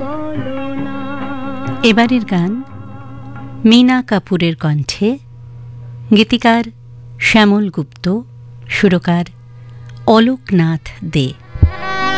এবারের গান মীনা কাপুরের কণ্ঠে, গীতিকার শ্যামল গুপ্ত, সুরকার অলোকনাথ দে।